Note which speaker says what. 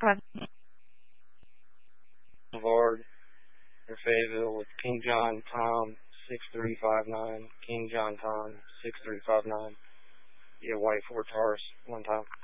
Speaker 1: Boulevard in Fayetteville with King John Tom 6359. King John Tom 6359. Yeah, white Ford Taurus one time.